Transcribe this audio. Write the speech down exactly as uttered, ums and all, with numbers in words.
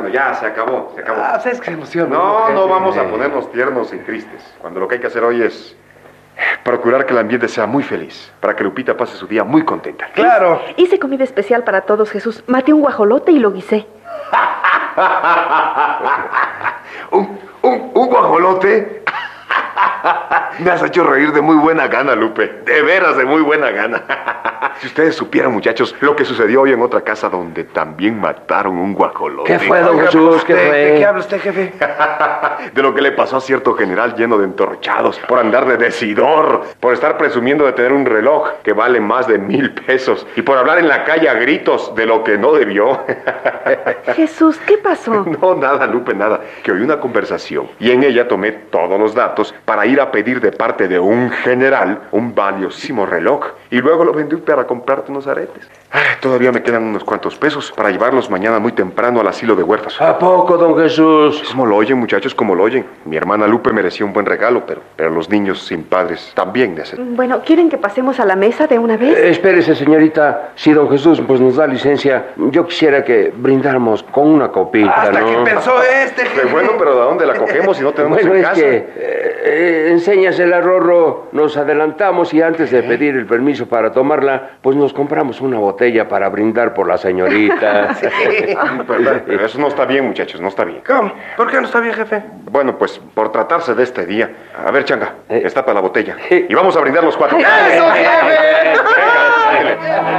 ya se acabó, se acabó. Ah, ¿sabes qué emoción? No, jefe? no vamos a ponernos tiernos y tristes. Cuando lo que hay que hacer hoy es procurar que el ambiente sea muy feliz, para que Lupita pase su día muy contenta. Claro. Hice comida especial para todos, Jesús. Maté un guajolote y lo guisé. ¿Un, un, un guajolote? Me has hecho reír de muy buena gana, Lupe. De veras, de muy buena gana. Si ustedes supieran, muchachos, lo que sucedió hoy en otra casa donde también mataron un guajolote. ¿Qué fue, don Oiga, Jesús? ¿Qué usted, fue? ¿de ¿De qué habla usted, jefe? De lo que le pasó a cierto general lleno de entorchados, por andar de decidor, por estar presumiendo de tener un reloj que vale más de mil pesos y por hablar en la calle a gritos de lo que no debió. Jesús, ¿qué pasó? No, nada, Lupe, nada. Que oí una conversación y en ella tomé todos los datos para ir a pedir de parte de un general un valiosísimo reloj y luego lo vendí para comprarte unos aretes. Ay, todavía me quedan unos cuantos pesos para llevarlos mañana muy temprano al asilo de huérfanos. ¿A poco, don Jesús? Como lo oyen, muchachos, como lo oyen. Mi hermana Lupe merecía un buen regalo, pero, pero los niños sin padres también necesitan. Bueno, ¿quieren que pasemos a la mesa de una vez? Eh, espérese, señorita. Si don Jesús pues nos da licencia, yo quisiera que brindáramos con una copita, Hasta ¿no? que pensó este, jefe. Pues bueno, pero ¿de dónde la cogemos si no tenemos Bueno, en es casa? que eh, eh, enséñasela, Rorro. Nos adelantamos y antes de pedir el permiso para tomarla, pues nos compramos una botella para brindar por la señorita. Sí, pero, pero eso no está bien, muchachos, no está bien. ¿Cómo? ¿Por qué no está bien, jefe? Bueno, pues por tratarse de este día. A ver, Changa, Eh. destapa la botella. Y vamos a brindar los cuatro. ¡Eso, jefe! Venga, dale.